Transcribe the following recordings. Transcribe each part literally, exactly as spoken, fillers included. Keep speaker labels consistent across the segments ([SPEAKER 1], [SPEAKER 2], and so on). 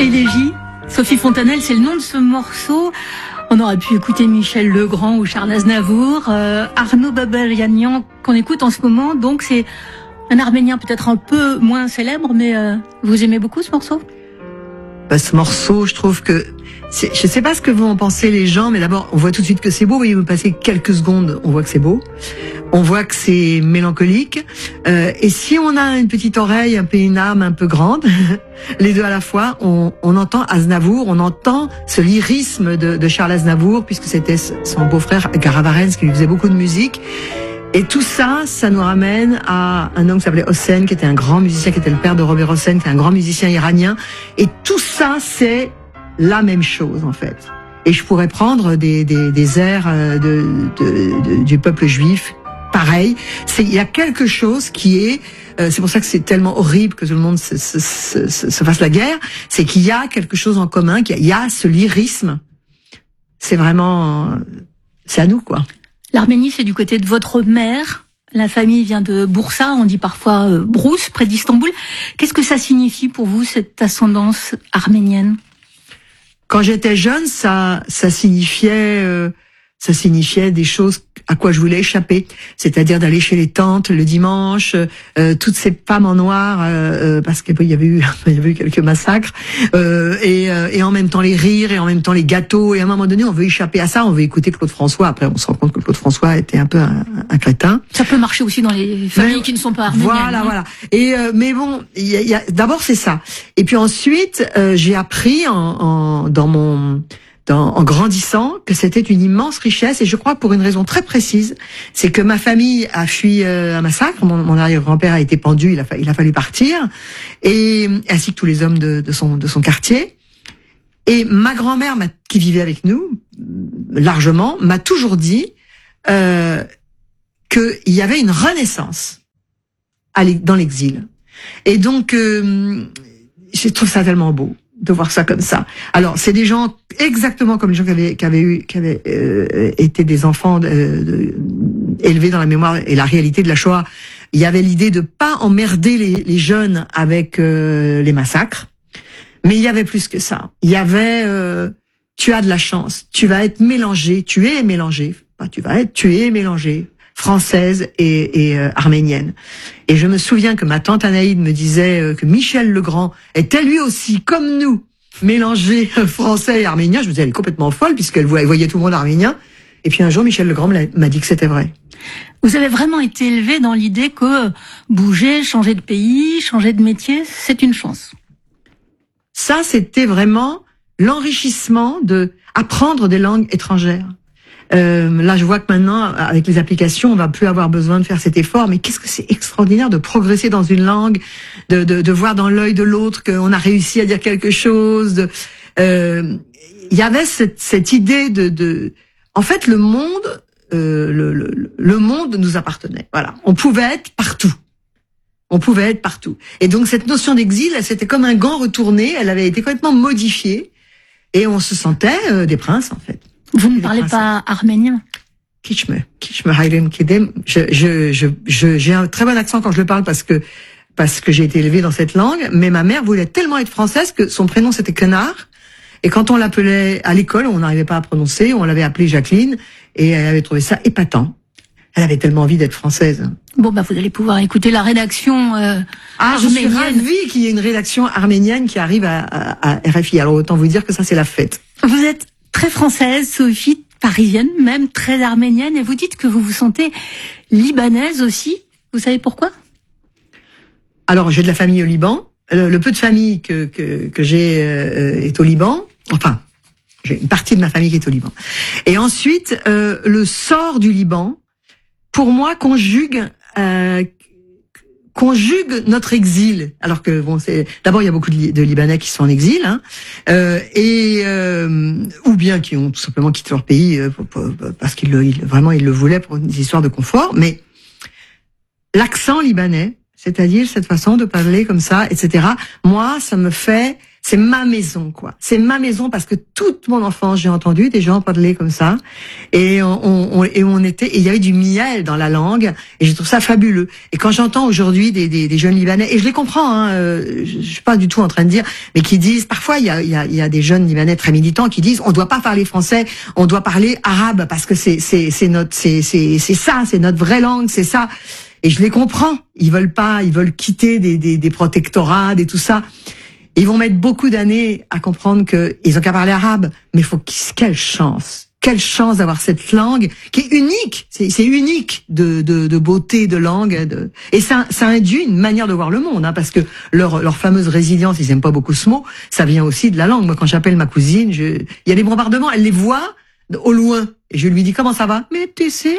[SPEAKER 1] Élégie, Sophie Fontanelle, c'est le nom de ce morceau. On aurait pu écouter Michel Legrand ou Charles Aznavour, euh, Arnaud Babeljanyan qu'on écoute en ce moment. Donc c'est un Arménien peut-être un peu moins célèbre, mais euh, vous aimez beaucoup ce morceau ?
[SPEAKER 2] Bah, ce morceau, je trouve que c'est, je sais pas ce que vont en penser les gens, mais d'abord on voit tout de suite que c'est beau. Vous voyez, vous passez quelques secondes, on voit que c'est beau. On voit que c'est mélancolique. Euh, et si on a une petite oreille, un peu une âme un peu grande, les deux à la fois, on, on entend Aznavour, on entend ce lyrisme de, de Charles Aznavour, puisque c'était son beau-frère Garavarens qui lui faisait beaucoup de musique. Et tout ça, ça nous ramène à un homme qui s'appelait Hossein, qui était un grand musicien, qui était le père de Robert Hossein, qui était un grand musicien iranien. Et tout ça, c'est la même chose, en fait. Et je pourrais prendre des, des, des airs de, de, de, du peuple juif. Pareil, c'est, il y a quelque chose qui est, euh, c'est pour ça que c'est tellement horrible que tout le monde se, se, se, se fasse la guerre, c'est qu'il y a quelque chose en commun, qu'il y a, il y a ce lyrisme. C'est vraiment, c'est à nous, quoi.
[SPEAKER 1] L'Arménie, c'est du côté de votre mère. La famille vient de Boursa, on dit parfois euh, Brousse, près d'Istanbul. Qu'est-ce que ça signifie pour vous, cette ascendance arménienne ?
[SPEAKER 2] Quand j'étais jeune, ça, ça signifiait, euh, ça signifiait des choses à quoi je voulais échapper, c'est-à-dire d'aller chez les tantes le dimanche, euh, toutes ces femmes en noir, euh, euh, parce qu'il y avait eu, il y avait eu quelques massacres, euh, et, euh, et en même temps les rires, et en même temps les gâteaux, et à un moment donné, on veut échapper à ça, on veut écouter Claude François. Après, on se rend compte que Claude François était un peu un, un crétin.
[SPEAKER 1] Ça peut marcher aussi dans les familles mais, qui ne sont pas arméniennes.
[SPEAKER 2] Voilà,
[SPEAKER 1] hein.
[SPEAKER 2] voilà. Et euh, mais bon, il y a, y a, d'abord c'est ça. Et puis ensuite, euh, j'ai appris en, en dans mon Dans, en grandissant, que c'était une immense richesse, et je crois pour une raison très précise, c'est que ma famille a fui euh, un massacre, mon, mon arrière-grand-père a été pendu, il a, fa- il a fallu partir, et ainsi que tous les hommes de, de son de son quartier. Et ma grand-mère, m'a, qui vivait avec nous largement, m'a toujours dit euh, qu'il y avait une renaissance à l'ex- dans l'exil. Et donc, euh, je trouve ça tellement beau de voir ça comme ça. Alors, c'est des gens exactement comme les gens qui avaient, qui avaient eu, qui avaient euh, été des enfants de, de, élevés dans la mémoire et la réalité de la Shoah. Il y avait l'idée de pas emmerder les, les jeunes avec euh, les massacres, mais il y avait plus que ça. Il y avait, euh, tu as de la chance, tu vas être mélangé, tu es mélangé, pas tu vas être, tu es mélangé, française et, et euh, arménienne. Et je me souviens que ma tante Anaïde me disait euh, que Michel Legrand était lui aussi, comme nous, mélangé euh, français et arménien. Je me disais, elle est complètement folle puisqu'elle voyait, voyait tout le monde arménien. Et puis un jour, Michel Legrand m'a dit que c'était vrai.
[SPEAKER 1] Vous avez vraiment été élevé dans l'idée que bouger, changer de pays, changer de métier, c'est une chance.
[SPEAKER 2] Ça, c'était vraiment l'enrichissement de apprendre des langues étrangères. Euh, là, je vois que maintenant, avec les applications, on va plus avoir besoin de faire cet effort. Mais qu'est-ce que c'est extraordinaire de progresser dans une langue, de, de, de voir dans l'œil de l'autre qu'on a réussi à dire quelque chose. De, euh, il y avait cette, cette idée de, de, en fait, le monde, euh, le, le, le monde nous appartenait. Voilà, on pouvait être partout. On pouvait être partout. Et donc cette notion d'exil, c'était comme un gant retourné. Elle avait été complètement modifiée, et on se sentait euh, des princes, en fait.
[SPEAKER 1] Vous ne parlez pas arménien ?
[SPEAKER 2] Kichme, Kichme Hayrem Kedem. Je, je, je, je, j'ai un très bon accent quand je le parle parce que, parce que j'ai été élevée dans cette langue, mais ma mère voulait tellement être française que son prénom c'était Canard. Et quand on l'appelait à l'école, on n'arrivait pas à prononcer, on l'avait appelée Jacqueline, et elle avait trouvé ça épatant. Elle avait tellement envie d'être française.
[SPEAKER 1] Bon, bah, vous allez pouvoir écouter la rédaction, euh,
[SPEAKER 2] ah, je suis ravie qu'il y ait une rédaction arménienne qui arrive à, à, à R F I. Alors, autant vous dire que ça, c'est la fête.
[SPEAKER 1] Vous êtes très française, Sophie, parisienne, même très arménienne, et vous dites que vous vous sentez libanaise aussi. Vous savez pourquoi ?
[SPEAKER 2] Alors, j'ai de la famille au Liban. Le, le peu de famille que, que, que j'ai euh, est au Liban. Enfin, j'ai une partie de ma famille qui est au Liban. Et ensuite, euh, le sort du Liban, pour moi, conjugue euh, conjugue notre exil. Alors que bon, c'est d'abord il y a beaucoup de, de Libanais qui sont en exil, hein, euh, et euh, ou bien qui ont tout simplement quitté leur pays euh, pour, pour, parce qu'ils le, ils, vraiment ils le voulaient pour des histoires de confort. Mais l'accent libanais, c'est-à-dire cette façon de parler comme ça, et cetera. Moi, ça me fait, c'est ma maison, quoi. C'est ma maison parce que toute mon enfance, j'ai entendu des gens parler comme ça, et on, on et on était, et il y avait du miel dans la langue, et je trouve ça fabuleux. Et quand j'entends aujourd'hui des, des, des jeunes Libanais, et je les comprends, hein, euh, je, je suis pas du tout en train de dire, mais qui disent, parfois il y a, il y a, il y a des jeunes Libanais très militants qui disent, on doit pas parler français, on doit parler arabe parce que c'est c'est c'est notre c'est c'est c'est ça, c'est notre vraie langue, c'est ça. Et je les comprends. Ils veulent pas, ils veulent quitter des des, des protectorats, et tout ça. Ils vont mettre beaucoup d'années à comprendre que ils ont qu'à parler arabe, mais faut qu'ils, quelle chance, quelle chance d'avoir cette langue qui est unique, c'est, c'est unique de, de, de beauté de langue, de, et ça, ça induit une manière de voir le monde, hein, parce que leur, leur fameuse résilience, ils aiment pas beaucoup ce mot, ça vient aussi de la langue. Moi, quand j'appelle ma cousine, je, il y a des bombardements, elle les voit au loin. Et je lui dis, comment ça va? Mais tu sais,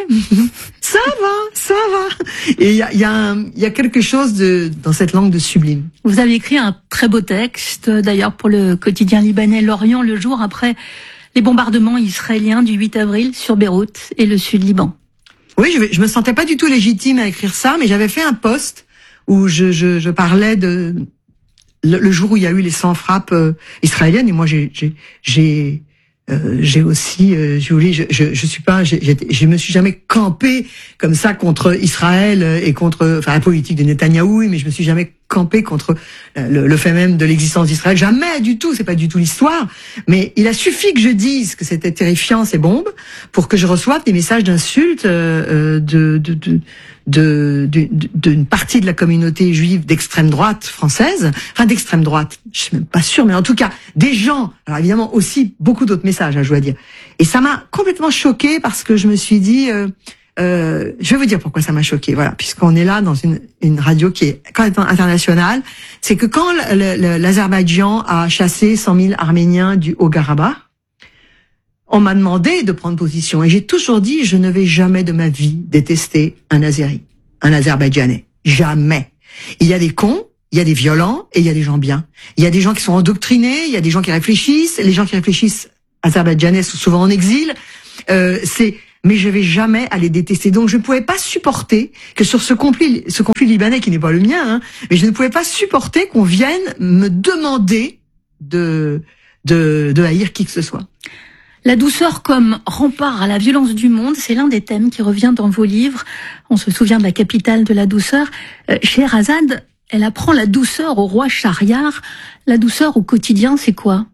[SPEAKER 2] ça va, ça va. Et il y a, il y, a un, il y a quelque chose de, dans cette langue de sublime.
[SPEAKER 1] Vous avez écrit un très beau texte, d'ailleurs, pour le quotidien libanais L'Orient, le jour après les bombardements israéliens du huit avril sur Beyrouth et le sud Liban.
[SPEAKER 2] Oui, je, je me sentais pas du tout légitime à écrire ça, mais j'avais fait un post où je, je, je parlais de le, le jour où il y a eu les cent frappes euh, israéliennes, et moi j'ai, j'ai, j'ai Euh, j'ai aussi, euh, je voulais, je, je, je suis pas, j'ai, je me suis jamais campé comme ça contre Israël et contre, enfin, la politique de Netanyahou, mais je me suis jamais campé contre le, le fait même de l'existence d'Israël. Jamais du tout, c'est pas du tout l'histoire. Mais il a suffi que je dise que c'était terrifiant ces bombes pour que je reçoive des messages d'insultes euh, de, de, de de d'une partie de la communauté juive d'extrême droite française, enfin d'extrême droite, je suis même pas sûre, mais en tout cas des gens, alors évidemment aussi beaucoup d'autres messages, hein, je dois dire. Et ça m'a complètement choquée parce que je me suis dit, euh, euh, je vais vous dire pourquoi ça m'a choquée, voilà, puisqu'on est là dans une, une radio qui est quand même internationale, c'est que quand le, le, l'Azerbaïdjan a chassé cent mille Arméniens du Haut-Karabakh, on m'a demandé de prendre position, et j'ai toujours dit, je ne vais jamais de ma vie détester un Azéri, un Azerbaïdjanais. Jamais. Il y a des cons, il y a des violents, et il y a des gens bien. Il y a des gens qui sont endoctrinés, il y a des gens qui réfléchissent, les gens qui réfléchissent azerbaïdjanais sont souvent en exil, euh, c'est, mais je vais jamais aller détester. Donc je ne pouvais pas supporter que sur ce conflit, ce conflit libanais qui n'est pas le mien, hein, mais je ne pouvais pas supporter qu'on vienne me demander de, de, de haïr qui que ce soit.
[SPEAKER 1] La douceur comme rempart à la violence du monde, c'est l'un des thèmes qui revient dans vos livres. On se souvient de la capitale de la douceur. Euh, Scheherazade, elle apprend la douceur au roi Shahriar. La douceur au quotidien, c'est quoi?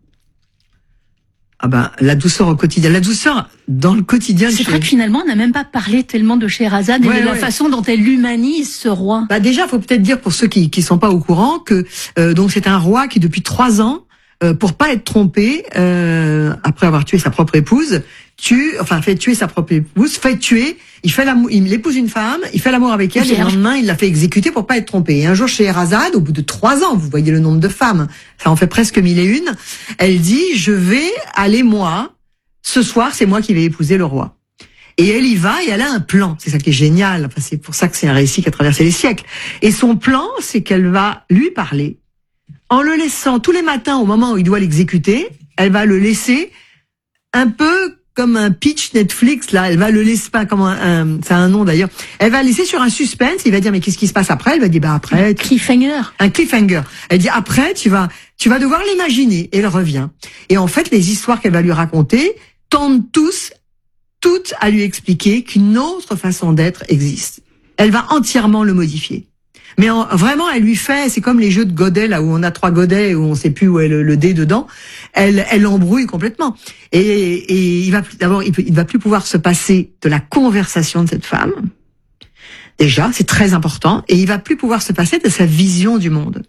[SPEAKER 2] Ah ben, la douceur au quotidien. La douceur dans le quotidien.
[SPEAKER 1] C'est vrai que finalement, on n'a même pas parlé tellement de Scheherazade ouais, et de ouais. la façon dont elle humanise ce roi.
[SPEAKER 2] Bah déjà, faut peut-être dire pour ceux qui qui sont pas au courant que euh, donc c'est un roi qui depuis trois ans, Euh, pour pas être trompé, euh, après avoir tué sa propre épouse, tue, enfin fait tuer sa propre épouse, fait tuer, il fait l'amour, il épouse une femme, il fait l'amour avec elle, et le lendemain il la fait exécuter pour pas être trompé. Et un jour chez Scheherazade, au bout de trois ans, vous voyez le nombre de femmes, ça en fait presque mille et une, elle dit, je vais aller moi, ce soir c'est moi qui vais épouser le roi. Et elle y va, et elle a un plan. C'est ça qui est génial. Enfin, c'est pour ça que c'est un récit qui a traversé les siècles. Et son plan, c'est qu'elle va lui parler. En le laissant tous les matins au moment où il doit l'exécuter, elle va le laisser un peu comme un pitch Netflix, là. Elle va le laisser pas comme un, un ça a un nom d'ailleurs. Elle va le laisser sur un suspense. Il va dire mais qu'est-ce qui se passe après? Elle va dire bah après.
[SPEAKER 1] Un cliffhanger.
[SPEAKER 2] Un cliffhanger. Elle dit après tu vas tu vas devoir l'imaginer. Et elle revient. Et en fait les histoires qu'elle va lui raconter tendent tous toutes à lui expliquer qu'une autre façon d'être existe. Elle va entièrement le modifier. Mais en, vraiment, elle lui fait, c'est comme les jeux de godets, là, où on a trois godets, où on sait plus où est le, le dé dedans. Elle, elle l'embrouille complètement. Et, et il va, d'abord, il, peut, il va plus pouvoir se passer de la conversation de cette femme. Déjà, c'est très important. Et il va plus pouvoir se passer de sa vision du monde.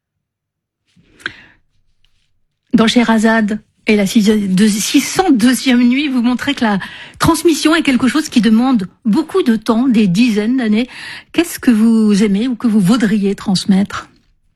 [SPEAKER 1] Dans Scheherazade et la six cent deuxième nuit, vous montrez que la transmission est quelque chose qui demande beaucoup de temps, des dizaines d'années. Qu'est-ce que vous aimez ou que vous voudriez transmettre?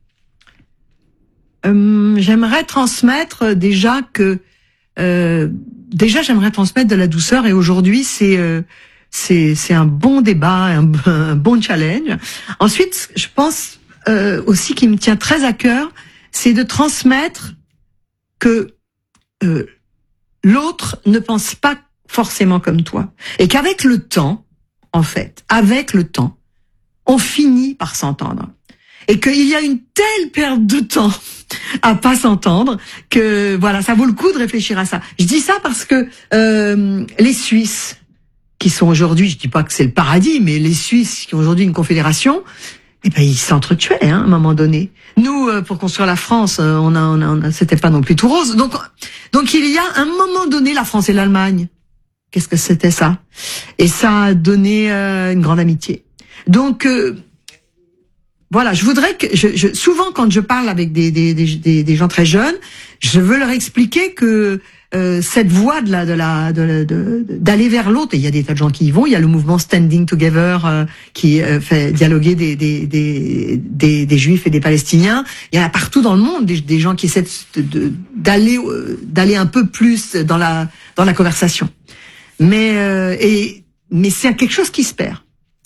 [SPEAKER 2] euh, J'aimerais transmettre déjà que... Euh, déjà, j'aimerais transmettre de la douceur, et aujourd'hui, c'est... Euh, c'est c'est un bon débat, un, un bon challenge. Ensuite, je pense euh, aussi qui me tient très à cœur, c'est de transmettre que Euh, l'autre ne pense pas forcément comme toi. Et qu'avec le temps, en fait, avec le temps, on finit par s'entendre. Et qu'il y a une telle perte de temps à pas s'entendre, que voilà, ça vaut le coup de réfléchir à ça. Je dis ça parce que euh, les Suisses, qui sont aujourd'hui, je dis pas que c'est le paradis, mais les Suisses qui ont aujourd'hui une confédération, eh ben ils s'entretuaient hein, à un moment donné. Nous, euh, pour construire la France, euh, on a, on a, on a c'était pas non plus tout rose. Donc, donc il y a un moment donné la France et l'Allemagne. Qu'est-ce que c'était ça? Et ça a donné euh, une grande amitié. Donc euh, voilà, je voudrais que je, je, souvent quand je parle avec des, des, des, des gens très jeunes, je veux leur expliquer que euh, cette voie de la de la de, de, d'aller vers l'autre, et il y a des tas de gens qui y vont. Il y a le mouvement Standing Together euh, qui euh, fait dialoguer des des, des des des Juifs et des Palestiniens. Il y en a partout dans le monde des, des gens qui essaient de, de, d'aller euh, d'aller un peu plus dans la dans la conversation. Mais euh, et mais c'est quelque chose qui se perd.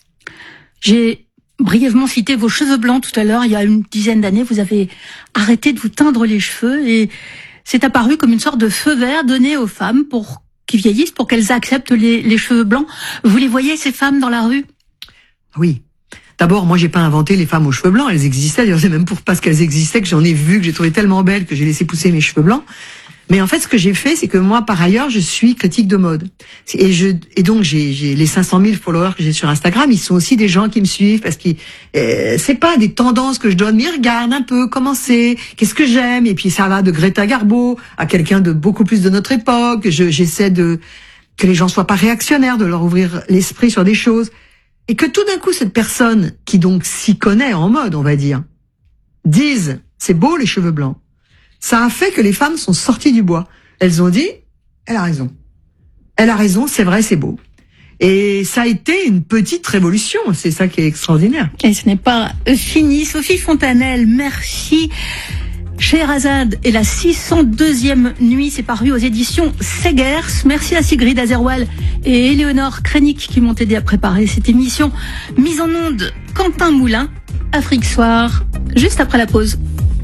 [SPEAKER 1] J'ai brièvement cité vos cheveux blancs tout à l'heure. Il y a une dizaine d'années, vous avez arrêté de vous teindre les cheveux et c'est apparu comme une sorte de feu vert donné aux femmes pour qui vieillissent, pour qu'elles acceptent les, les cheveux blancs. Vous les voyez, ces femmes, dans la rue?
[SPEAKER 2] Oui. D'abord, moi, j'ai pas inventé les femmes aux cheveux blancs. Elles existaient. D'ailleurs, c'est même pour parce qu'elles existaient que j'en ai vu, que j'ai trouvé tellement belles que j'ai laissé pousser mes cheveux blancs. Mais en fait, ce que j'ai fait, c'est que moi, par ailleurs, je suis critique de mode. Et je, et donc, j'ai, j'ai les cinq cent mille followers que j'ai sur Instagram, ils sont aussi des gens qui me suivent parce que euh, c'est pas des tendances que je donne, mais ils regardent un peu comment c'est, qu'est-ce que j'aime. Et puis, ça va de Greta Garbo à quelqu'un de beaucoup plus de notre époque. Je, j'essaie de, que les gens soient pas réactionnaires, de leur ouvrir l'esprit sur des choses. Et que tout d'un coup, cette personne qui donc s'y connaît en mode, on va dire, dise, c'est beau les cheveux blancs. Ça a fait que les femmes sont sorties du bois. Elles ont dit, elle a raison. Elle a raison, c'est vrai, c'est beau. Et ça a été une petite révolution, c'est ça qui est extraordinaire.
[SPEAKER 1] Et ce n'est pas fini. Sophie Fontanelle, merci. Scheherazade et la six cent deuxième nuit, c'est paru aux éditions Segers. Merci à Sigrid Azerwal et Éléonore Krenik qui m'ont aidé à préparer cette émission. Mise en onde, Quentin Moulin, Afrique Soir, juste après la pause.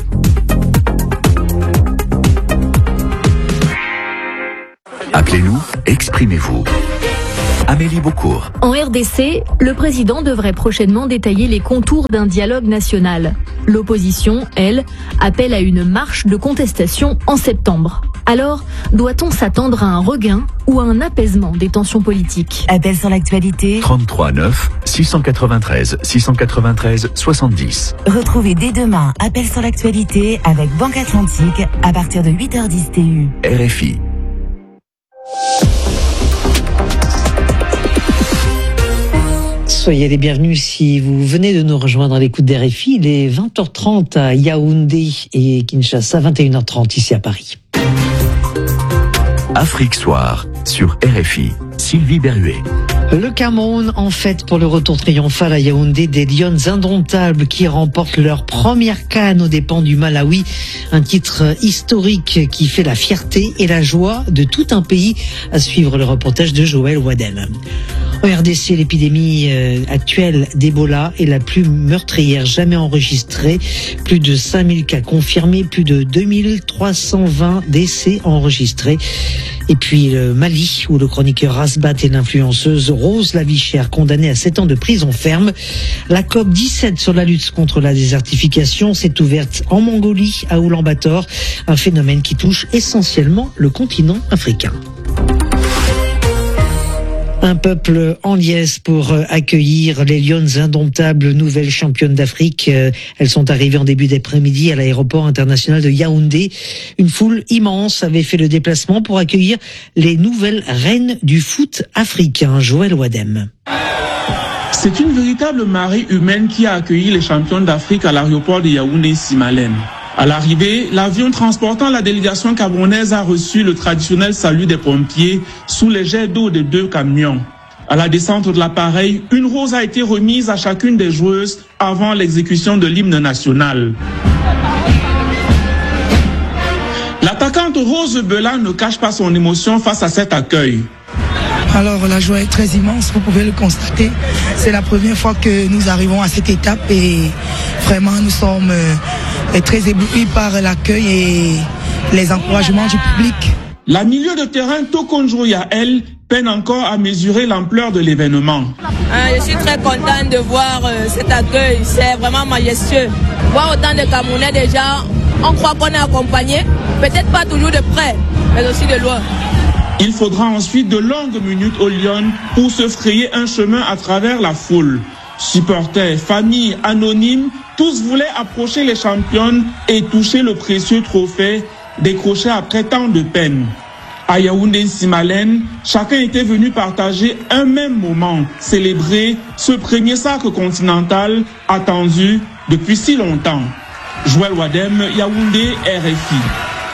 [SPEAKER 3] Appelez-nous, exprimez-vous. Amélie Beaucourt.
[SPEAKER 4] En R D C, le président devrait prochainement détailler les contours d'un dialogue national. L'opposition, elle, appelle à une marche de contestation en septembre. Alors, doit-on s'attendre à un regain ou à un apaisement des tensions politiques?
[SPEAKER 5] Appel sur l'actualité.
[SPEAKER 3] trente-trois neuf, six cent quatre-vingt-treize, six cent quatre-vingt-treize, soixante-dix.
[SPEAKER 5] Retrouvez dès demain Appel sur l'actualité avec Banque Atlantique à partir de huit heures dix T U.
[SPEAKER 3] R F I.
[SPEAKER 6] Soyez les bienvenus si vous venez de nous rejoindre à l'écoute d'R F I. Il est vingt heures trente à Yaoundé et Kinshasa, vingt et une heures trente ici à Paris.
[SPEAKER 3] Afrique Soir sur R F I. Sylvie Berruet.
[SPEAKER 6] Le Cameroun en fête pour le retour triomphal à Yaoundé des Lions indomptables qui remportent leur première CAN aux dépens du Malawi. Un titre historique qui fait la fierté et la joie de tout un pays, à suivre le reportage de Joël Wadem. En R D C, l'épidémie euh, actuelle d'Ebola est la plus meurtrière jamais enregistrée. Plus de cinq mille cas confirmés, plus de deux mille trois cent vingt décès enregistrés. Et puis le Mali, où le chroniqueur Rasbat et l'influenceuse Rose Lavichère condamnée à sept ans de prison ferme. La COP dix-sept sur la lutte contre la désertification s'est ouverte en Mongolie, à Oulan-Bator, un phénomène qui touche essentiellement le continent africain. Un peuple en liesse pour accueillir les Lions indomptables, nouvelles championnes d'Afrique. Elles sont arrivées en début d'après-midi à l'aéroport international de Yaoundé. Une foule immense avait fait le déplacement pour accueillir les nouvelles reines du foot africain. Joël Wadem.
[SPEAKER 7] C'est une véritable marée humaine qui a accueilli les championnes d'Afrique à l'aéroport de Yaoundé-Simalem. À l'arrivée, l'avion transportant la délégation camerounaise a reçu le traditionnel salut des pompiers sous les jets d'eau de deux camions. À la descente de l'appareil, une rose a été remise à chacune des joueuses avant l'exécution de l'hymne national. L'attaquante Rose Bela ne cache pas son émotion face à cet accueil.
[SPEAKER 8] Alors la joie est très immense, vous pouvez le constater. C'est la première fois que nous arrivons à cette étape et vraiment nous sommes euh, très éblouis par l'accueil et les encouragements du public.
[SPEAKER 7] La milieu de terrain Tokonjoya, elle, peine encore à mesurer l'ampleur de l'événement.
[SPEAKER 9] Ah, je suis très contente de voir euh, cet accueil, c'est vraiment majestueux. Voir autant de Camerounais déjà on croit qu'on est accompagné, peut-être pas toujours de près, mais aussi de loin.
[SPEAKER 7] Il faudra ensuite de longues minutes au Lyon pour se frayer un chemin à travers la foule. Supporters, familles, anonymes, tous voulaient approcher les championnes et toucher le précieux trophée décroché après tant de peine. À Yaoundé-Simalène, chacun était venu partager un même moment, célébrer ce premier sacre continental attendu depuis si longtemps. Joël Wadem, Yaoundé, R F I.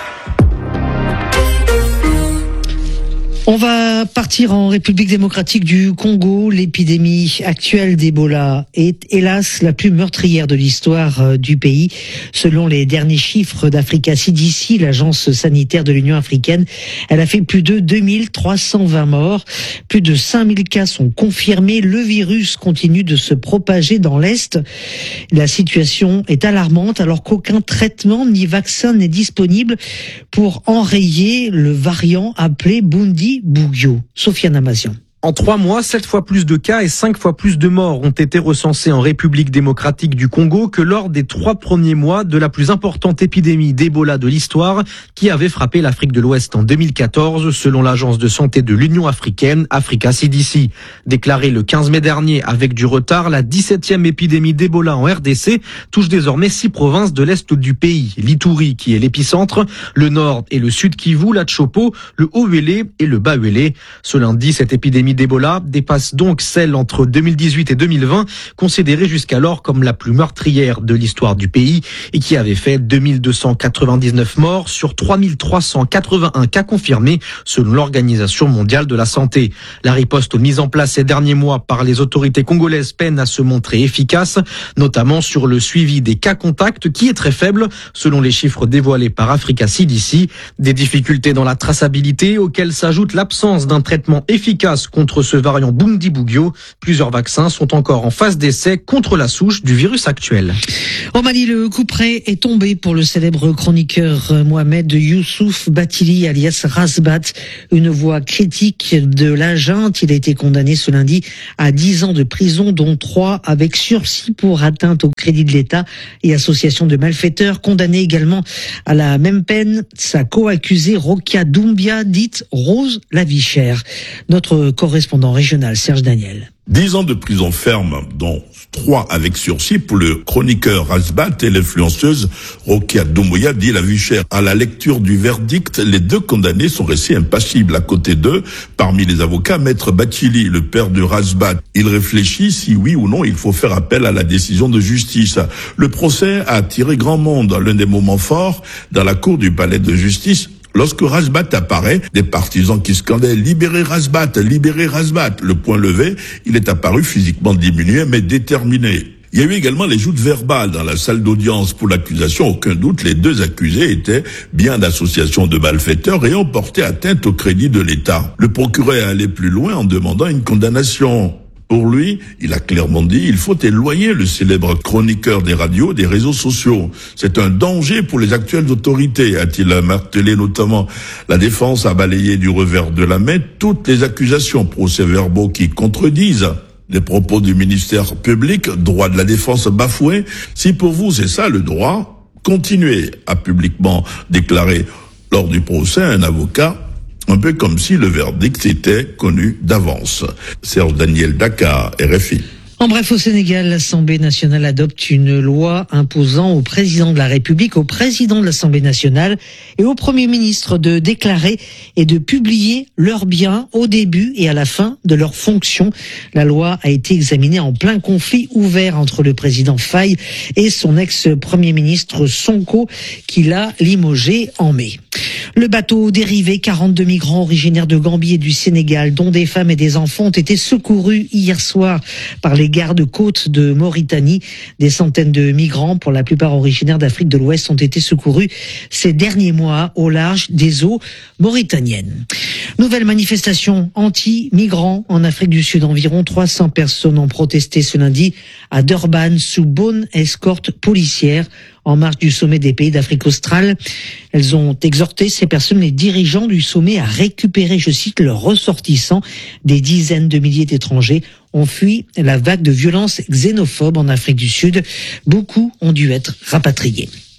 [SPEAKER 6] On va partir en République démocratique du Congo. L'épidémie actuelle d'Ebola est hélas la plus meurtrière de l'histoire du pays. Selon les derniers chiffres d'Africa C D C, l'agence sanitaire de l'Union africaine, elle a fait plus de deux mille trois cent vingt morts. Plus de cinq mille cas sont confirmés. Le virus continue de se propager dans l'Est. La situation est alarmante alors qu'aucun traitement ni vaccin n'est disponible pour enrayer le variant appelé Bundi Bugyo. Sofiane Amazian.
[SPEAKER 10] En trois mois, sept fois plus de cas et cinq fois plus de morts ont été recensés en République démocratique du Congo que lors des trois premiers mois de la plus importante épidémie d'Ebola de l'histoire qui avait frappé l'Afrique de l'Ouest en deux mille quatorze, selon l'agence de santé de l'Union africaine, Africa C D C. Déclarée le quinze mai dernier avec du retard, la dix-septième épidémie d'Ebola en R D C touche désormais six provinces de l'Est du pays. L'Ituri, qui est l'épicentre, le Nord et le Sud Kivu, la Tshopo, le Haut-Uélé et le Bas-Uélé. Ce lundi, cette épidémie d'Ebola dépasse donc celle entre deux mille dix-huit et deux mille vingt, considérée jusqu'alors comme la plus meurtrière de l'histoire du pays et qui avait fait deux mille deux cent quatre-vingt-dix-neuf morts sur trois mille trois cent quatre-vingt-un cas confirmés selon l'Organisation mondiale de la santé. La riposte mise en place ces derniers mois par les autorités congolaises peine à se montrer efficace, notamment sur le suivi des cas contacts qui est très faible selon les chiffres dévoilés par Africa C D C. Des difficultés dans la traçabilité auxquelles s'ajoute l'absence d'un traitement efficace contre Contre ce variant Bundi Bugyo, plusieurs vaccins sont encore en phase d'essai contre la souche du virus actuel.
[SPEAKER 6] Au Mali, le coup près est tombé pour le célèbre chroniqueur Mohamed Youssouf Batili alias Razbat, une voix critique de la junte. Il a été condamné ce lundi à dix ans de prison, dont trois avec sursis pour atteinte au crédit de l'État et association de malfaiteurs. Condamné également à la même peine, sa co-accusée Rokia Doumbia, dite Rose la vie chère. Notre correspondant régional Serge Daniel.
[SPEAKER 11] Dix ans de prison ferme, dont trois avec sursis pour le chroniqueur Razbat et l'influenceuse Rokia Doumbouya, dit la vie chère. À la lecture du verdict, les deux condamnés sont restés impassibles. À côté d'eux, parmi les avocats, Maître Batili, le père de Razbat. Il réfléchit si oui ou non il faut faire appel à la décision de justice. Le procès a attiré grand monde. L'un des moments forts dans la cour du palais de justice, lorsque Razbat apparaît, des partisans qui scandaient « Libérez Razbat, libérez Razbat ». Le point levé, il est apparu physiquement diminué mais déterminé. Il y a eu également les joutes verbales dans la salle d'audience pour l'accusation. Aucun doute, les deux accusés étaient bien d'associations de malfaiteurs et ont porté atteinte au crédit de l'État. Le procureur est allé plus loin en demandant une condamnation. Pour lui, il a clairement dit, il faut éloigner le célèbre chroniqueur des radios des réseaux sociaux. C'est un danger pour les actuelles autorités, a-t-il martelé notamment. La défense a balayé du revers de la main toutes les accusations procès-verbaux qui contredisent les propos du ministère public, droit de la défense bafoué. Si pour vous c'est ça le droit, continuez, a publiquement déclaré lors du procès un avocat. Un peu comme si le verdict était connu d'avance. Serge Daniel, Dakar, R F I.
[SPEAKER 6] En bref, au Sénégal, l'Assemblée nationale adopte une loi imposant au président de la République, au président de l'Assemblée nationale et au Premier ministre de déclarer et de publier leurs biens au début et à la fin de leurs fonctions. La loi a été examinée en plein conflit ouvert entre le président Faye et son ex-premier ministre Sonko, qui l'a limogé en mai. Le bateau dérivé, quarante-deux migrants originaires de Gambie et du Sénégal, dont des femmes et des enfants, ont été secourus hier soir par les gardes-côtes de Mauritanie. Des centaines de migrants, pour la plupart originaires d'Afrique de l'Ouest, ont été secourus ces derniers mois au large des eaux mauritaniennes. Nouvelle manifestation anti-migrants en Afrique du Sud. Environ trois cents personnes ont protesté ce lundi à Durban sous bonne escorte policière en marge du sommet des pays d'Afrique australe. Elles ont exhorté ces personnes, les dirigeants du sommet, à récupérer, je cite, leurs ressortissants. Des dizaines de milliers d'étrangers ont fui la vague de violence xénophobe en Afrique du Sud. Beaucoup ont dû être rapatriés.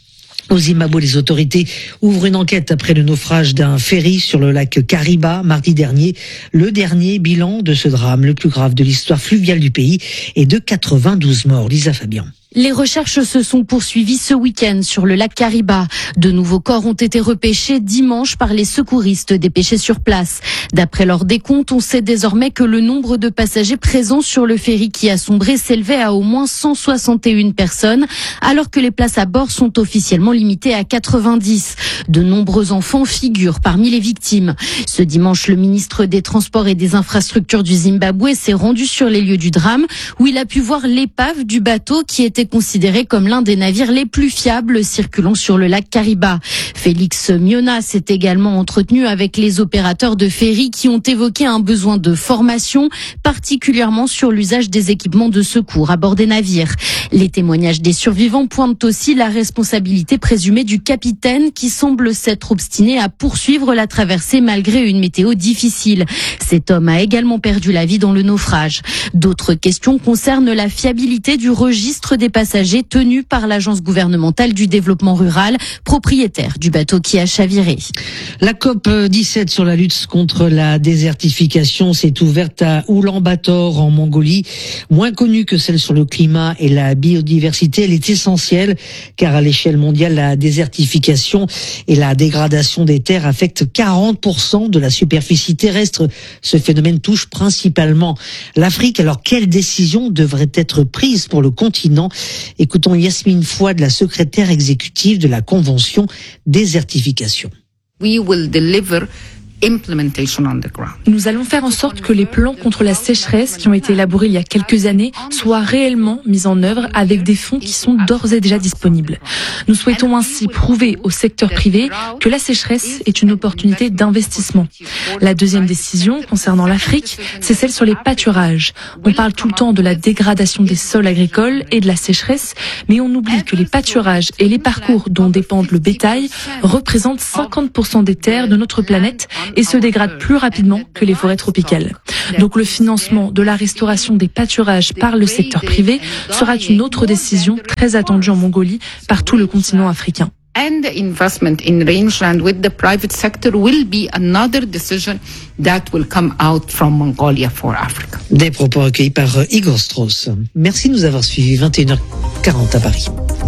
[SPEAKER 6] Au Zimbabwe, les autorités ouvrent une enquête après le naufrage d'un ferry sur le lac Kariba mardi dernier. Le dernier bilan de ce drame, le plus grave de l'histoire fluviale du pays, est de quatre-vingt-douze morts. Lisa Fabian.
[SPEAKER 12] Les recherches se sont poursuivies ce week-end sur le lac Kariba. De nouveaux corps ont été repêchés dimanche par les secouristes dépêchés sur place. D'après leur décompte, on sait désormais que le nombre de passagers présents sur le ferry qui a sombré s'élevait à au moins cent soixante et une personnes, alors que les places à bord sont officiellement limitées à quatre-vingt-dix. De nombreux enfants figurent parmi les victimes. Ce dimanche, le ministre des Transports et des Infrastructures du Zimbabwe s'est rendu sur les lieux du drame, où il a pu voir l'épave du bateau qui était considéré comme l'un des navires les plus fiables circulant sur le lac Kariba. Félix Miona s'est également entretenu avec les opérateurs de ferry qui ont évoqué un besoin de formation, particulièrement sur l'usage des équipements de secours à bord des navires. Les témoignages des survivants pointent aussi la responsabilité présumée du capitaine qui semble s'être obstiné à poursuivre la traversée malgré une météo difficile. Cet homme a également perdu la vie dans le naufrage. D'autres questions concernent la fiabilité du registre des passagers tenus par l'agence gouvernementale du développement rural, propriétaire du bateau qui a chaviré.
[SPEAKER 6] La COP dix-sept sur la lutte contre la désertification s'est ouverte à Oulan-Bator en Mongolie. Moins connue que celle sur le climat et la biodiversité, elle est essentielle car à l'échelle mondiale, la désertification et la dégradation des terres affectent quarante pour cent de la superficie terrestre. Ce phénomène touche principalement l'Afrique. Alors, quelles décisions devraient être prises pour le continent? Écoutons Yasmine Fouad, la secrétaire exécutive de la Convention désertification.
[SPEAKER 13] We will deliver implementation on the ground.
[SPEAKER 14] Nous allons faire en sorte que les plans contre la sécheresse qui ont été élaborés il y a quelques années soient réellement mis en œuvre avec des fonds qui sont d'ores et déjà disponibles. Nous souhaitons ainsi prouver au secteur privé que la sécheresse est une opportunité d'investissement. La deuxième décision concernant l'Afrique, c'est celle sur les pâturages. On parle tout le temps de la dégradation des sols agricoles et de la sécheresse, mais on oublie que les pâturages et les parcours dont dépend le bétail représentent cinquante pour cent des terres de notre planète et se dégradent plus rapidement que les forêts tropicales. Donc le financement de la restauration des pâturages par le secteur privé sera une autre décision très attendue en Mongolie par tout le continent africain.
[SPEAKER 13] And the investment in rangeland with the private sector will be another decision that will come out from Mongolia for Africa.
[SPEAKER 6] Des propos recueillis par Igor Strauss. Merci de nous avoir suivis. vingt et une heures quarante à Paris.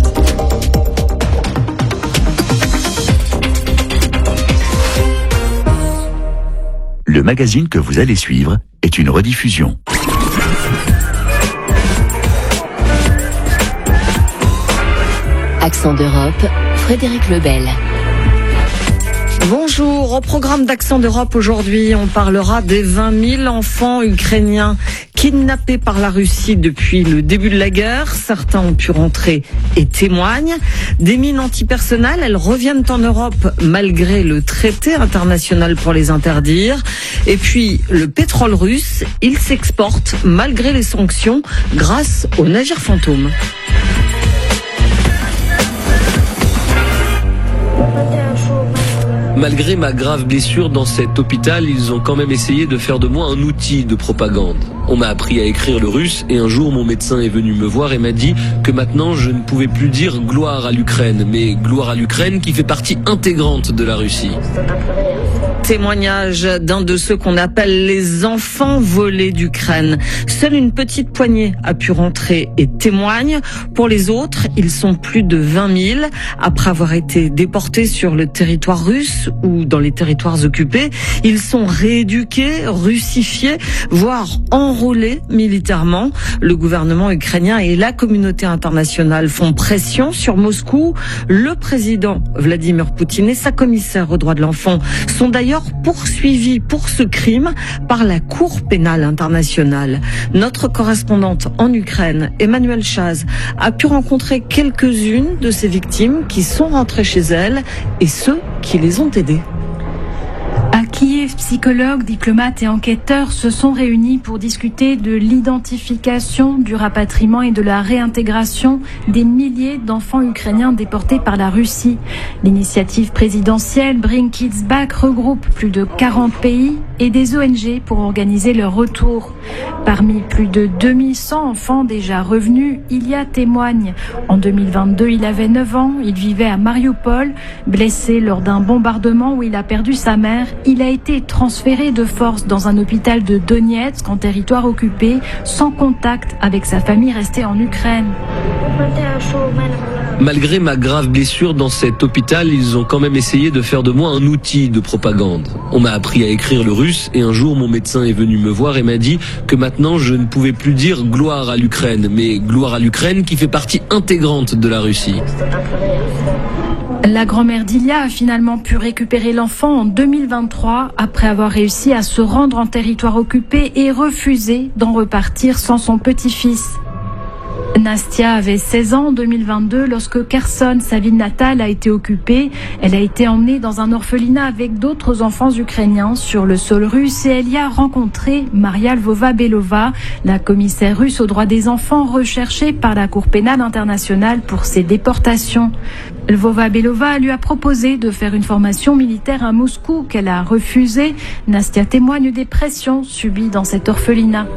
[SPEAKER 3] Le magazine que vous allez suivre est une rediffusion.
[SPEAKER 15] Accent d'Europe, Frédéric Lebel.
[SPEAKER 2] Bonjour, au programme d'Accent d'Europe aujourd'hui, on parlera des vingt mille enfants ukrainiens kidnappés par la Russie depuis le début de la guerre. Certains ont pu rentrer et témoignent. Des mines antipersonnelles, elles reviennent en Europe malgré le traité international pour les interdire. Et puis, le pétrole russe, il s'exporte malgré les sanctions grâce aux navires fantômes.
[SPEAKER 16] Malgré ma grave blessure dans cet hôpital, ils ont quand même essayé de faire de moi un outil de propagande. On m'a appris à écrire le russe et un jour mon médecin est venu me voir et m'a dit que maintenant je ne pouvais plus dire gloire à l'Ukraine, mais gloire à l'Ukraine qui fait partie intégrante de la Russie.
[SPEAKER 2] Témoignage d'un de ceux qu'on appelle les enfants volés d'Ukraine. Seule une petite poignée a pu rentrer et témoigne. Pour les autres, ils sont plus de vingt mille. Après avoir été déportés sur le territoire russe ou dans les territoires occupés, ils sont rééduqués, russifiés, voire enrôlés militairement. Le gouvernement ukrainien et la communauté internationale font pression sur Moscou. Le président Vladimir Poutine et sa commissaire aux droits de l'enfant sont d'ailleurs poursuivis pour ce crime par la Cour pénale internationale. Notre correspondante en Ukraine, Emmanuelle Chaz, a pu rencontrer quelques-unes de ces victimes qui sont rentrées chez elles et ceux qui les ont aidées.
[SPEAKER 17] À Kiev, psychologues, diplomates et enquêteurs se sont réunis pour discuter de l'identification, du rapatriement et de la réintégration des milliers d'enfants ukrainiens déportés par la Russie. L'initiative présidentielle Bring Kids Back regroupe plus de quarante pays et des O N G pour organiser leur retour. Parmi plus de deux mille cent enfants déjà revenus, Ilya témoigne. En deux mille vingt-deux, il avait neuf ans, il vivait à Mariupol. Blessé lors d'un bombardement où il a perdu sa mère, il a été transféré de force dans un hôpital de Donetsk en territoire occupé, sans contact avec sa famille restée en Ukraine.
[SPEAKER 16] Malgré ma grave blessure dans cet hôpital, ils ont quand même essayé de faire de moi un outil de propagande. On m'a appris à écrire le russe et un jour mon médecin est venu me voir et m'a dit que maintenant je ne pouvais plus dire gloire à l'Ukraine, mais gloire à l'Ukraine qui fait partie intégrante de la Russie.
[SPEAKER 17] La grand-mère d'Ilya a finalement pu récupérer l'enfant en deux mille vingt-trois après avoir réussi à se rendre en territoire occupé et refuser d'en repartir sans son petit-fils. Nastia avait seize ans en deux mille vingt-deux lorsque Kherson, sa ville natale, a été occupée. Elle a été emmenée dans un orphelinat avec d'autres enfants ukrainiens sur le sol russe et elle y a rencontré Maria Lvova-Belova, la commissaire russe aux droits des enfants recherchée par la Cour pénale internationale pour ses déportations. Lvova-Belova lui a proposé de faire une formation militaire à Moscou qu'elle a refusée. Nastia témoigne des pressions subies dans cet orphelinat.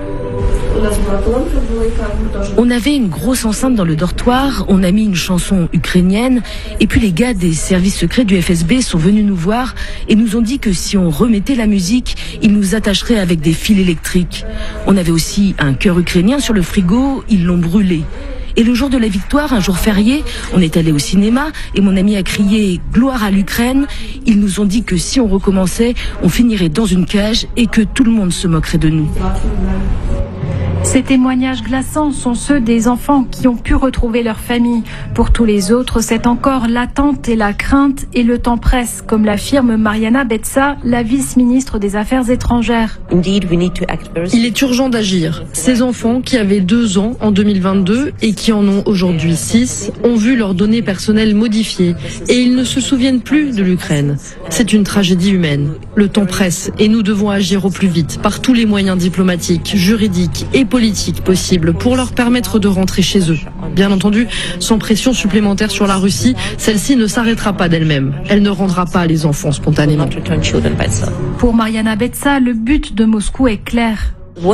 [SPEAKER 18] On avait une grosse enceinte dans le dortoir, on a mis une chanson ukrainienne et puis les gars des services secrets du F S B sont venus nous voir et nous ont dit que si on remettait la musique, ils nous attacheraient avec des fils électriques. On avait aussi un cœur ukrainien sur le frigo, ils l'ont brûlé. Et le jour de la victoire, un jour férié, on est allé au cinéma et mon ami a crié « Gloire à l'Ukraine ». Ils nous ont dit que si on recommençait, on finirait dans une cage et que tout le monde se moquerait de nous.
[SPEAKER 17] Ces témoignages glaçants sont ceux des enfants qui ont pu retrouver leur famille. Pour tous les autres, c'est encore l'attente et la crainte et le temps presse, comme l'affirme Mariana Betsa, la vice-ministre des Affaires étrangères.
[SPEAKER 19] Il est urgent d'agir. Ces enfants qui avaient deux ans en deux mille vingt-deux et qui en ont aujourd'hui six ont vu leurs données personnelles modifiées et ils ne se souviennent plus de l'Ukraine. C'est une tragédie humaine. Le temps presse et nous devons agir au plus vite par tous les moyens diplomatiques, juridiques et politiques possibles pour leur permettre de rentrer chez eux. Bien entendu, sans pression supplémentaire sur la Russie, celle-ci ne s'arrêtera pas d'elle-même. Elle ne rendra pas les enfants spontanément.
[SPEAKER 17] Pour Mariana Betsa, le but de Moscou est clair.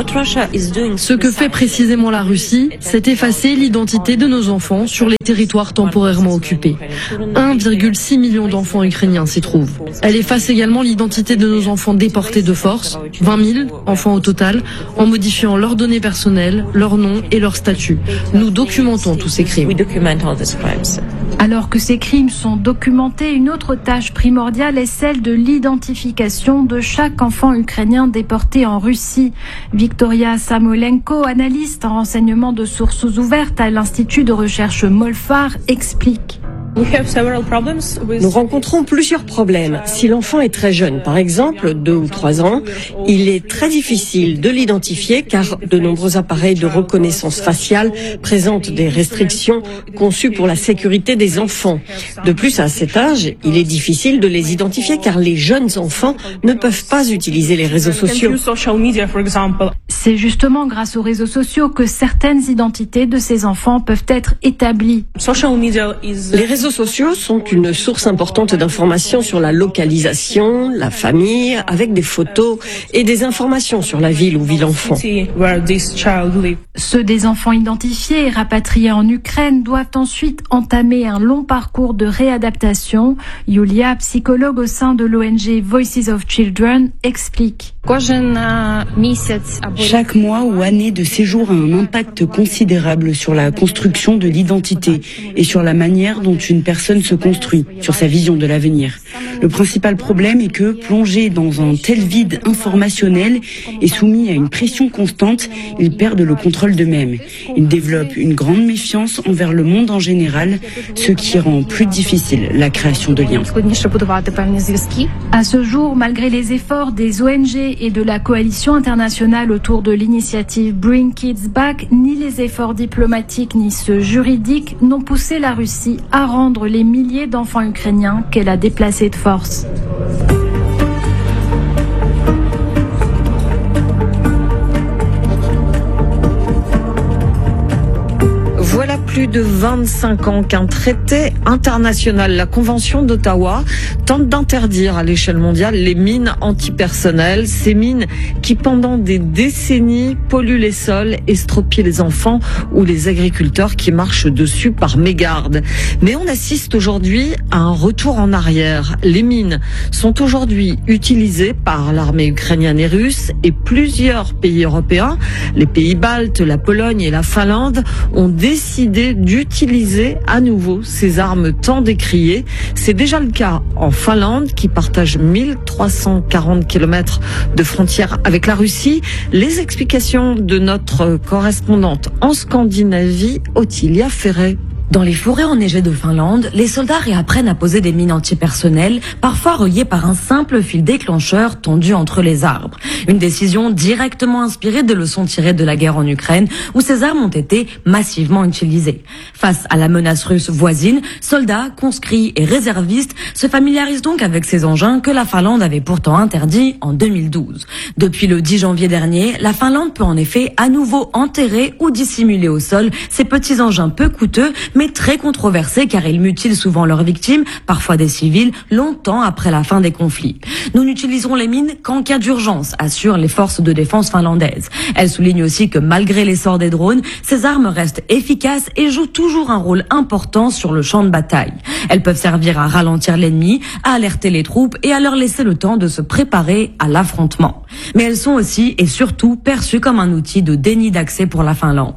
[SPEAKER 19] Ce que fait précisément la Russie, c'est effacer l'identité de nos enfants sur les territoires temporairement occupés. un virgule six million d'enfants ukrainiens s'y trouvent. Elle efface également l'identité de nos enfants déportés de force, vingt mille enfants au total, en modifiant leurs données personnelles, leurs noms et leur statut. Nous documentons tous ces crimes.
[SPEAKER 17] Alors que ces crimes sont documentés, une autre tâche primordiale est celle de l'identification de chaque enfant ukrainien déporté en Russie. Victoria Samolenko, analyste en renseignement de sources ouvertes à l'Institut de recherche Molfar, explique.
[SPEAKER 20] Nous rencontrons plusieurs problèmes. Si l'enfant est très jeune, par exemple deux ou trois ans, il est très difficile de l'identifier car de nombreux appareils de reconnaissance faciale présentent des restrictions conçues pour la sécurité des enfants. De plus, à cet âge, il est difficile de les identifier car les jeunes enfants ne peuvent pas utiliser les réseaux sociaux.
[SPEAKER 17] C'est justement grâce aux réseaux sociaux que certaines identités de ces enfants peuvent être établies.
[SPEAKER 20] Les réseaux sociaux sont une source importante d'informations sur la localisation, la famille, avec des photos et des informations sur la ville où vit l'enfant.
[SPEAKER 17] Ceux des enfants identifiés et rapatriés en Ukraine doivent ensuite entamer un long parcours de réadaptation. Yulia, psychologue au sein de l'O N G Voices of Children, explique.
[SPEAKER 21] Chaque mois ou année de séjour a un impact considérable sur la construction de l'identité et sur la manière dont une personne se construit, sur sa vision de l'avenir. Le principal problème est que, plongés dans un tel vide informationnel et soumis à une pression constante, ils perdent le contrôle d'eux-mêmes. Ils développent une grande méfiance envers le monde en général, ce qui rend plus difficile la création de liens.
[SPEAKER 17] À ce jour, malgré les efforts des O N G et de la coalition internationale autour de l'initiative Bring Kids Back, ni les efforts diplomatiques ni ceux juridiques n'ont poussé la Russie à rendre les milliers d'enfants ukrainiens qu'elle a déplacés de force.
[SPEAKER 1] plus de vingt-cinq ans qu'un traité international, la Convention d'Ottawa, tente d'interdire à l'échelle mondiale les mines antipersonnelles. Ces mines qui, pendant des décennies, polluent les sols, estropient les enfants ou les agriculteurs qui marchent dessus par mégarde. Mais on assiste aujourd'hui à un retour en arrière. Les mines sont aujourd'hui utilisées par l'armée ukrainienne et russe et plusieurs pays européens, les pays baltes, la Pologne et la Finlande, ont décidé d'utiliser à nouveau ces armes tant décriées. C'est déjà le cas en Finlande qui partage mille trois cent quarante kilomètres de frontière avec la Russie. Les explications de notre correspondante en Scandinavie, Ottilia Ferret.
[SPEAKER 22] Dans les forêts enneigées de Finlande, les soldats réapprennent à poser des mines antipersonnelles, parfois reliées par un simple fil déclencheur tendu entre les arbres. Une décision directement inspirée de leçons tirées de la guerre en Ukraine, où ces armes ont été massivement utilisées. Face à la menace russe voisine, soldats, conscrits et réservistes se familiarisent donc avec ces engins que la Finlande avait pourtant interdits en deux mille douze. Depuis le dix janvier dernier, la Finlande peut en effet à nouveau enterrer ou dissimuler au sol ces petits engins peu coûteux, mais très controversés car ils mutilent souvent leurs victimes, parfois des civils, longtemps après la fin des conflits. Nous n'utiliserons les mines qu'en cas d'urgence, assurent les forces de défense finlandaises. Elles soulignent aussi que malgré l'essor des drones, ces armes restent efficaces et jouent toujours un rôle important sur le champ de bataille. Elles peuvent servir à ralentir l'ennemi, à alerter les troupes et à leur laisser le temps de se préparer à l'affrontement. Mais elles sont aussi et surtout perçues comme un outil de déni d'accès pour la Finlande.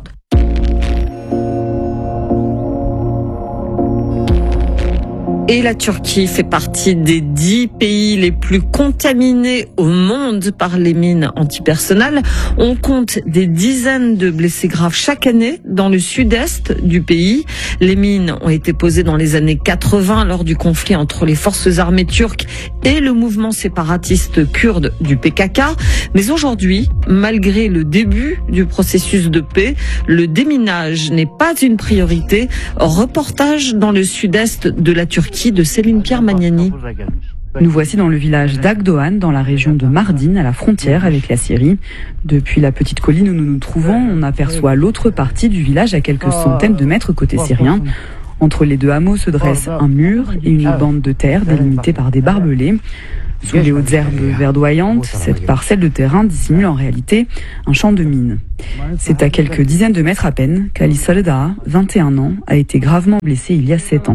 [SPEAKER 1] Et la Turquie fait partie des dix pays les plus contaminés au monde par les mines antipersonnelles. On compte des dizaines de blessés graves chaque année dans le sud-est du pays. Les mines ont été posées dans les années quatre-vingts lors du conflit entre les forces armées turques et le mouvement séparatiste kurde du P K K. Mais aujourd'hui, malgré le début du processus de paix, le déminage n'est pas une priorité. Reportage dans le sud-est de la Turquie de Céline Pierre Magnani.
[SPEAKER 23] Nous voici dans le village d'Agdoğan, dans la région de Mardin, à la frontière avec la Syrie. Depuis la petite colline où nous nous trouvons, on aperçoit l'autre partie du village à quelques centaines de mètres côté syrien. Entre les deux hameaux se dresse un mur et une bande de terre délimitée par des barbelés. Sous les hautes herbes verdoyantes, cette parcelle de terrain dissimule en réalité un champ de mines. C'est à quelques dizaines de mètres à peine qu'Ali Salda, vingt et un ans, a été gravement blessé il y a sept ans.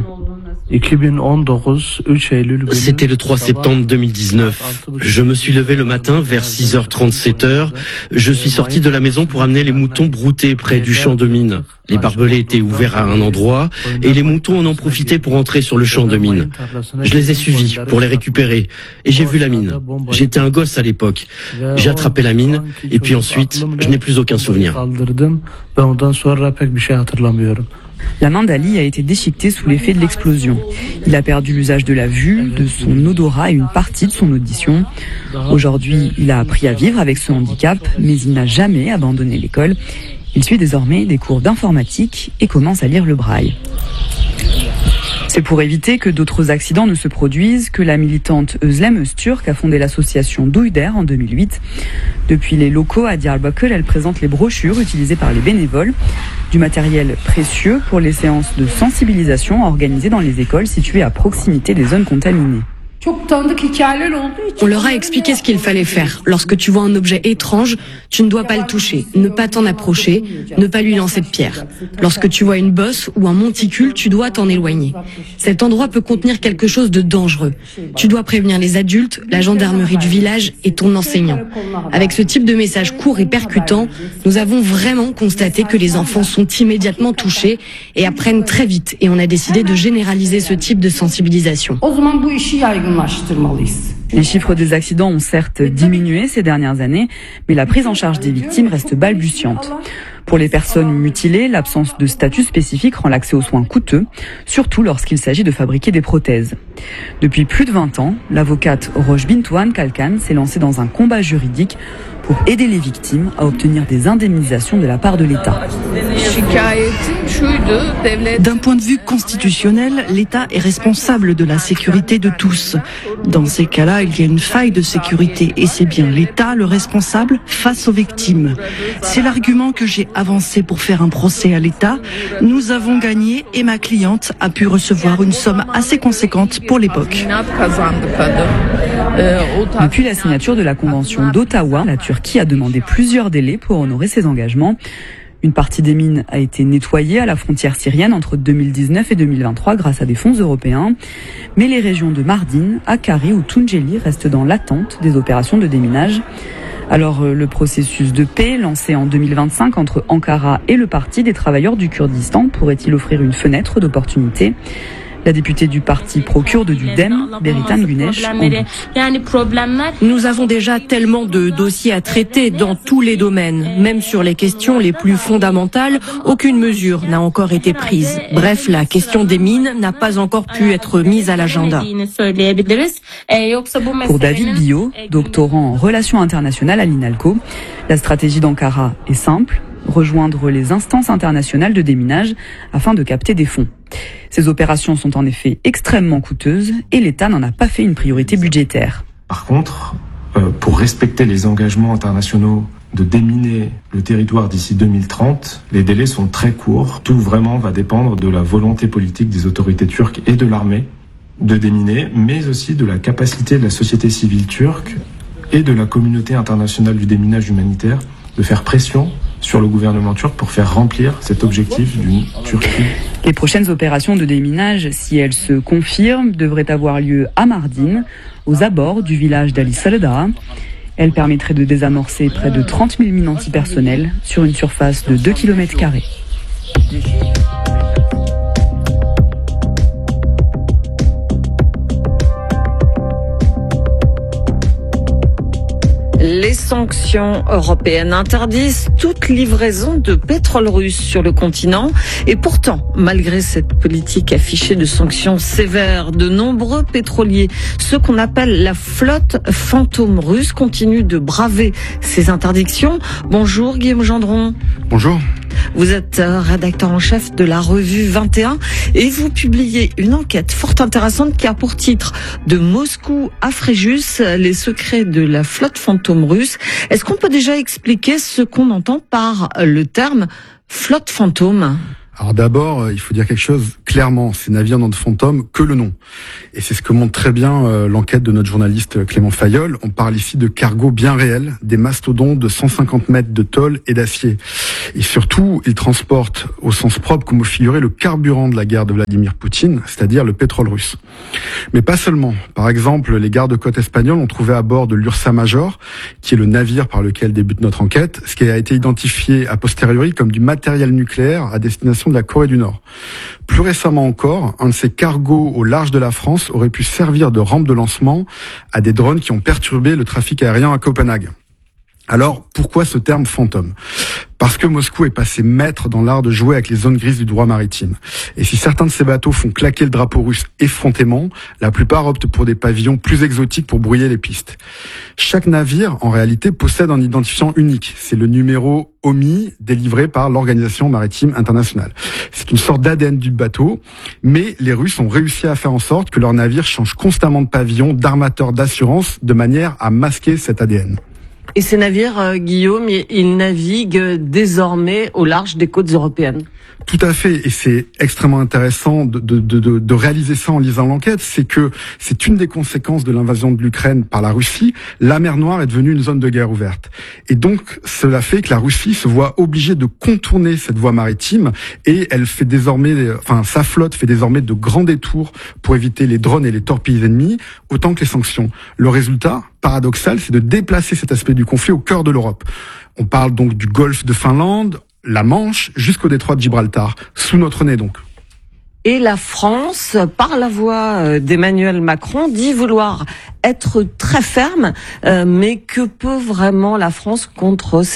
[SPEAKER 24] C'était le trois septembre deux mille dix-neuf. Je me suis levé le matin vers six heures trente, sept heures. Je suis sorti de la maison pour amener les moutons broutés près du champ de mine. Les barbelés étaient ouverts à un endroit et les moutons en ont profité pour entrer sur le champ de mine. Je les ai suivis pour les récupérer et j'ai vu la mine. J'étais un gosse à l'époque. J'ai attrapé la mine et puis ensuite, je n'ai plus aucun souvenir.
[SPEAKER 23] La main d'Ali a été déchiquetée sous l'effet de l'explosion. Il a perdu l'usage de la vue, de son odorat et une partie de son audition. Aujourd'hui, il a appris à vivre avec ce handicap, mais il n'a jamais abandonné l'école. Il suit désormais des cours d'informatique et commence à lire le braille. C'est pour éviter que d'autres accidents ne se produisent que la militante Özlem Öztürk a fondé l'association Douider en deux mille huit. Depuis les locaux à Diyarbakır, elle présente les brochures utilisées par les bénévoles, du matériel précieux pour les séances de sensibilisation organisées dans les écoles situées à proximité des zones contaminées.
[SPEAKER 25] On leur a expliqué ce qu'il fallait faire. Lorsque tu vois un objet étrange, tu ne dois pas le toucher, ne pas t'en approcher, ne pas lui lancer de pierre. Lorsque tu vois une bosse ou un monticule, tu dois t'en éloigner. Cet endroit peut contenir quelque chose de dangereux. Tu dois prévenir les adultes, la gendarmerie du village et ton enseignant. Avec ce type de message court et percutant, nous avons vraiment constaté que les enfants sont immédiatement touchés et apprennent très vite, et on a décidé de généraliser ce type de sensibilisation.
[SPEAKER 23] Les chiffres des accidents ont certes diminué ces dernières années, mais la prise en charge des victimes reste balbutiante. Pour les personnes mutilées, l'absence de statut spécifique rend l'accès aux soins coûteux, surtout lorsqu'il s'agit de fabriquer des prothèses. Depuis plus de vingt ans, l'avocate Roche Bintuan Kalkan s'est lancée dans un combat juridique pour aider les victimes à obtenir des indemnisations de la part de l'État.
[SPEAKER 4] D'un point de vue constitutionnel, l'État est responsable de la sécurité de tous. Dans ces cas-là, il y a une faille de sécurité et c'est bien l'État le responsable face aux victimes. C'est l'argument que j'ai avancé pour faire un procès à l'État. Nous avons gagné et ma cliente a pu recevoir une somme assez conséquente pour l'époque.
[SPEAKER 23] Depuis la signature de la Convention d'Ottawa, la Turquie a demandé plusieurs délais pour honorer ses engagements. Une partie des mines a été nettoyée à la frontière syrienne entre deux mille dix-neuf et deux mille vingt-trois grâce à des fonds européens. Mais les régions de Mardin, Hakkari ou Tunceli restent dans l'attente des opérations de déminage. Alors le processus de paix lancé en deux mille vingt-cinq entre Ankara et le Parti des travailleurs du Kurdistan pourrait-il offrir une fenêtre d'opportunité ? La députée du parti pro-kurde du D E M, Beritan Güneş, en doute.
[SPEAKER 25] Nous avons déjà tellement de dossiers à traiter dans tous les domaines. Même sur les questions les plus fondamentales, aucune mesure n'a encore été prise. Bref, la question des mines n'a pas encore pu être mise à l'agenda.
[SPEAKER 23] Pour David Billot, doctorant en relations internationales à l'INALCO, la stratégie d'Ankara est simple. Rejoindre les instances internationales de déminage afin de capter des fonds. Ces opérations sont en effet extrêmement coûteuses et l'État n'en a pas fait une priorité budgétaire.
[SPEAKER 5] Par contre, euh, pour respecter les engagements internationaux de déminer le territoire d'ici deux mille trente, les délais sont très courts. Tout vraiment va dépendre de la volonté politique des autorités turques et de l'armée de déminer, mais aussi de la capacité de la société civile turque et de la communauté internationale du déminage humanitaire de faire pression sur le gouvernement turc pour faire remplir cet objectif d'une Turquie.
[SPEAKER 23] Les prochaines opérations de déminage, si elles se confirment, devraient avoir lieu à Mardin, aux abords du village d'Ali Salada. Elles permettraient de désamorcer près de trente mille mines antipersonnelles sur une surface de deux kilomètres carrés.
[SPEAKER 1] Les sanctions européennes interdisent toute livraison de pétrole russe sur le continent. Et pourtant, malgré cette politique affichée de sanctions sévères, de nombreux pétroliers, ceux qu'on appelle la flotte fantôme russe, continuent de braver ces interdictions. Bonjour Guillaume Gendron.
[SPEAKER 7] Bonjour.
[SPEAKER 1] Vous êtes rédacteur en chef de la revue vingt et un et vous publiez une enquête fort intéressante qui a pour titre « De Moscou à Fréjus, les secrets de la flotte fantôme russe ». Est-ce qu'on peut déjà expliquer ce qu'on entend par le terme « flotte fantôme » ?
[SPEAKER 7] Alors d'abord, il faut dire quelque chose clairement, ces navires n'ont de fantôme que le nom. Et c'est ce que montre très bien euh, l'enquête de notre journaliste Clément Fayolle. On parle ici de cargos bien réels, des mastodontes de cent cinquante mètres de tôle et d'acier. Et surtout, ils transportent au sens propre comme au figuré le carburant de la guerre de Vladimir Poutine, c'est-à-dire le pétrole russe. Mais pas seulement. Par exemple, les gardes-côtes espagnols ont trouvé à bord de l'Ursa Major, qui est le navire par lequel débute notre enquête, ce qui a été identifié a posteriori comme du matériel nucléaire à destination de la Corée du Nord. Plus récemment encore, un de ces cargos au large de la France aurait pu servir de rampe de lancement à des drones qui ont perturbé le trafic aérien à Copenhague. Alors, pourquoi ce terme fantôme ? Parce que Moscou est passé maître dans l'art de jouer avec les zones grises du droit maritime. Et si certains de ces bateaux font claquer le drapeau russe effrontément, la plupart optent pour des pavillons plus exotiques pour brouiller les pistes. Chaque navire, en réalité, possède un identifiant unique. C'est le numéro O M I délivré par l'Organisation maritime internationale. C'est une sorte d'A D N du bateau, mais les Russes ont réussi à faire en sorte que leurs navires changent constamment de pavillon, d'armateur, d'assurance, de manière à masquer cet A D N.
[SPEAKER 1] Et ces navires, euh, Guillaume, ils naviguent désormais au large des côtes européennes.
[SPEAKER 7] Tout à fait, et c'est extrêmement intéressant de, de, de, de réaliser ça en lisant l'enquête, c'est que c'est une des conséquences de l'invasion de l'Ukraine par la Russie. La mer Noire est devenue une zone de guerre ouverte. Et donc, cela fait que la Russie se voit obligée de contourner cette voie maritime et elle fait désormais, enfin, sa flotte fait désormais de grands détours pour éviter les drones et les torpilles ennemies, autant que les sanctions. Le résultat, paradoxal, c'est de déplacer cet aspect du conflit au cœur de l'Europe. On parle donc du golfe de Finlande, la Manche, jusqu'au détroit de Gibraltar, sous notre nez donc.
[SPEAKER 1] Et la France, par la voix d'Emmanuel Macron, dit vouloir être très ferme, euh, mais que peut vraiment la France contre ces navires ?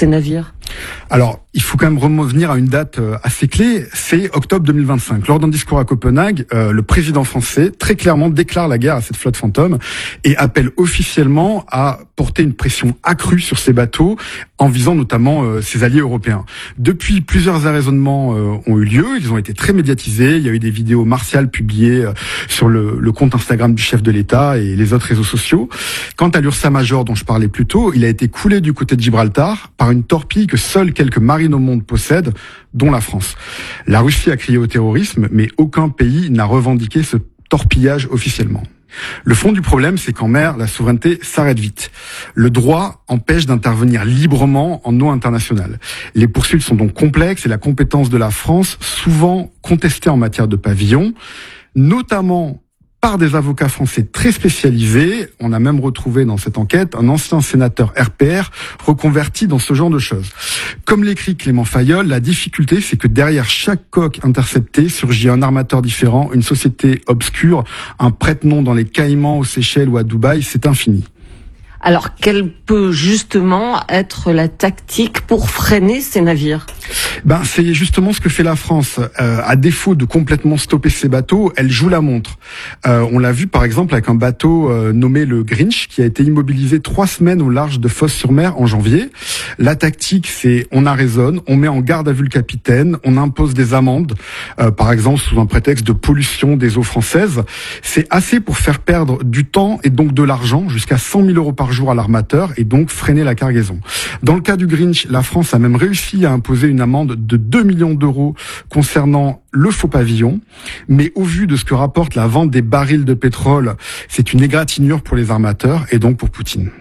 [SPEAKER 7] Alors, il faut quand même revenir à une date assez clé, c'est octobre deux mille vingt-cinq. Lors d'un discours à Copenhague, euh, le président français très clairement déclare la guerre à cette flotte fantôme et appelle officiellement à porter une pression accrue sur ces bateaux en visant notamment euh, ses alliés européens. Depuis, plusieurs arraisonnements euh, ont eu lieu, ils ont été très médiatisés, il y a eu des vidéos martiales publiées euh, sur le, le compte Instagram du chef de l'État et les autres réseaux sociaux. Quant à l'Ursa Major dont je parlais plus tôt, il a été coulé du côté de Gibraltar par une torpille que seuls quelques marines au monde possèdent, dont la France. La Russie a crié au terrorisme, mais aucun pays n'a revendiqué ce torpillage officiellement. Le fond du problème, c'est qu'en mer, la souveraineté s'arrête vite. Le droit empêche d'intervenir librement en eau internationale. Les poursuites sont donc complexes et la compétence de la France, souvent contestée en matière de pavillon, notamment par des avocats français très spécialisés. On a même retrouvé dans cette enquête un ancien sénateur R P R reconverti dans ce genre de choses. Comme l'écrit Clément Fayolle, la difficulté, c'est que derrière chaque coque interceptée surgit un armateur différent, une société obscure, un prête-nom dans les Caïmans, aux Seychelles ou à Dubaï, c'est infini.
[SPEAKER 1] Alors, quelle peut justement être la tactique pour freiner ces navires ?
[SPEAKER 7] Ben, c'est justement ce que fait la France. Euh, à défaut de complètement stopper ces bateaux, elle joue la montre. Euh, on l'a vu par exemple avec un bateau euh, nommé le Grinch qui a été immobilisé trois semaines au large de Fos-sur-Mer en janvier. La tactique, c'est on arraisonne, on met en garde à vue le capitaine, on impose des amendes, euh, par exemple sous un prétexte de pollution des eaux françaises. C'est assez pour faire perdre du temps et donc de l'argent, jusqu'à cent mille euros par jour à l'armateur et donc freiner la cargaison. Dans le cas du Grinch, la France a même réussi à imposer une amende de deux millions d'euros concernant le faux pavillon. Mais au vu de ce que rapporte la vente des barils de pétrole, c'est une égratignure pour les armateurs et donc pour Poutine.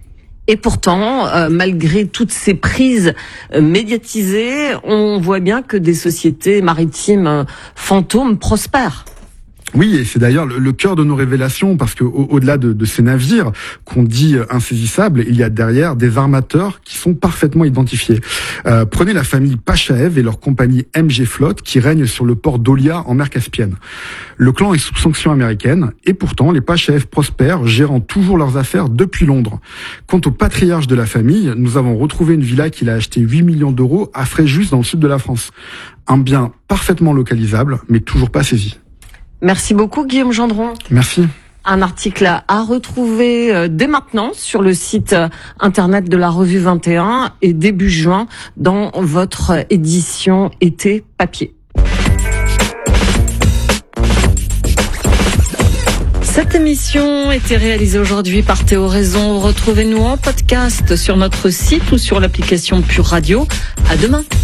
[SPEAKER 1] Et pourtant, euh, malgré toutes ces prises euh, médiatisées, on voit bien que des sociétés maritimes euh, fantômes prospèrent.
[SPEAKER 7] Oui, et c'est d'ailleurs le, le cœur de nos révélations, parce que au, au-delà de, de ces navires qu'on dit insaisissables, il y a derrière des armateurs qui sont parfaitement identifiés. Euh, prenez la famille Pachaev et leur compagnie M G Flotte qui règne sur le port d'Olia en mer Caspienne. Le clan est sous sanction américaine, et pourtant les Pachaev prospèrent, gérant toujours leurs affaires depuis Londres. Quant au patriarche de la famille, nous avons retrouvé une villa qu'il a achetée huit millions d'euros à Fréjus dans le sud de la France. Un bien parfaitement localisable, mais toujours pas saisi.
[SPEAKER 1] Merci beaucoup Guillaume Gendron.
[SPEAKER 7] Merci.
[SPEAKER 1] Un article à retrouver dès maintenant sur le site internet de la Revue vingt et un et début juin dans votre édition été papier. Cette émission était réalisée aujourd'hui par Théo Raison. Retrouvez-nous en podcast sur notre site ou sur l'application Pure Radio. À demain.